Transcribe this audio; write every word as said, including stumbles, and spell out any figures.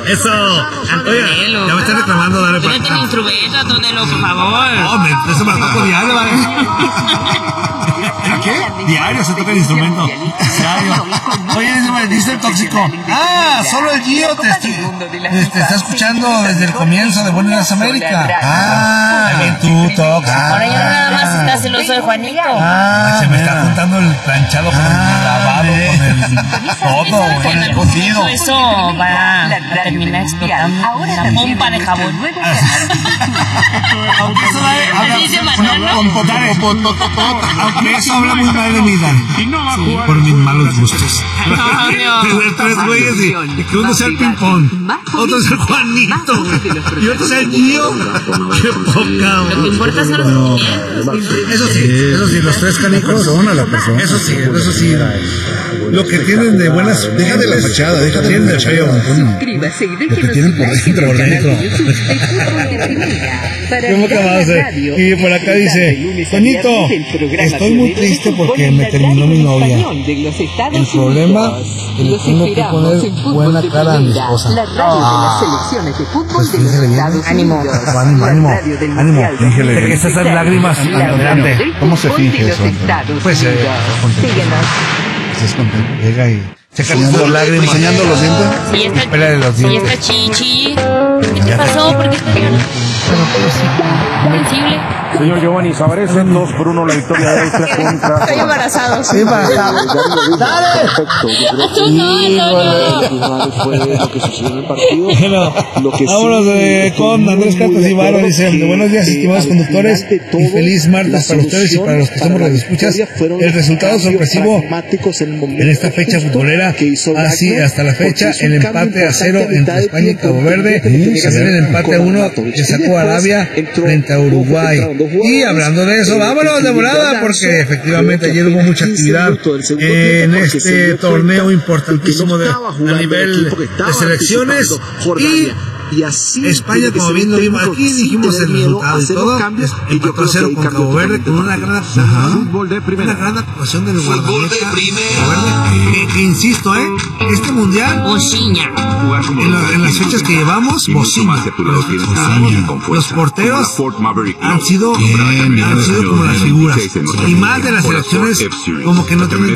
Eso. Oiga, ya me están reclamando, dale para acá. Tienes instrumento, Antonello, por favor. No, me, eso me lo toco diario, ¿vale? ¿Qué? Diario se toca el instrumento. Diario. Oye, dice el tóxico. Ah, solo el Gio te, te, te está escuchando desde el comienzo de Buenos Días América. Ah, tú, Tox. Ahora ya nada más está celoso de Juanito. Ah, se me está juntando el planchado con el lavado, con el todo, con el cocido. Eso va a terminar explotando una pompa de jabón. Aunque eso Aunque eso habla muy mal de mí, Dani. Sí, por mis malos gustos. Tener tres güeyes y que uno sea el ping-pong, otro sea el Juanito y otro sea el Gio. Qué poca. Lo que importa son los sentimientos. Eso sí, eso sí, los tres canicos son a la persona. Eso sí, eso sí. Lo que tienen de buenas. Déjate la fachada, déjate tienen de feo. Lo que tienen por dentro, por dentro. ¿Cómo acabas de? Y por acá dice, Juanito, estoy muy triste porque me terminó mi novia. El problema es que le tengo que poner buena cara a mi esposa. Ah, pues fíjele bien. Ánimo. Ánimo, ánimo, ánimo. Fíjele bien. Esas lágrimas adelante. ¿Cómo se finge eso? Pues eh, estás contento. Estás contento. Llega y enseñando las lágrimas, enseñando los dientes. Sí, está, espérale los dientes. Sí, está chichi. ¿Qué pasó? ¿Por qué está sensible? Señor Giovanni, Sabarés en dos por uno la victoria de Austria contra... Estoy embarazado. Sí, embarazado. ¡Dale! Bueno, vámonos de, con Andrés Cartas y Varo. Dice, buenos días, estimados conductores, y feliz martes para ustedes y para los que somos radioescuchas. El resultado sorpresivo en esta fecha futbolera, así hasta la fecha, el empate a cero entre España y Cabo Verde, también el empate a uno que sacó Arabia frente a Uruguay. Y hablando de eso, vámonos de volada, porque efectivamente ayer hubo mucha actividad en este torneo importantísimo de, a nivel de selecciones. Y Y así España, como bien lo vimos aquí, dijimos el resultado y todo, empató a cero con Cabo Verde con una gran actuación, una gran actuación del guardameta que, que insisto, eh, este mundial, Bociña. En, la, en las fechas que llevamos, Bociña, los, los porteros han sido, han sido como las figuras, y más de las selecciones como que no tienen